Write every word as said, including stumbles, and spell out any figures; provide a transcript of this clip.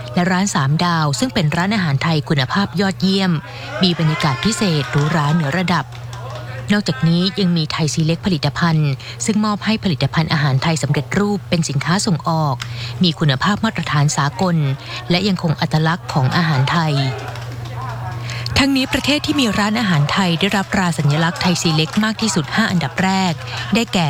และร้านสามดาวซึ่งเป็นร้านอาหารไทยคุณภาพยอดเยี่ยมมีบรรยากาศพิเศษหรูหราเหนือระดับนอกจากนี้ยังมีไทยซีเล็กผลิตภัณฑ์ซึ่งมอบให้ผลิตภัณฑ์อาหารไทยสำเร็จรูปเป็นสินค้าส่งออกมีคุณภาพมาตรฐานสากลและยังคงอัตลักษณ์ของอาหารไทยทั้งนี้ประเทศที่มีร้านอาหารไทยได้รับตราสัญลักษณ์ไทยซีเล็กมากที่สุดห้าอันดับแรกได้แก่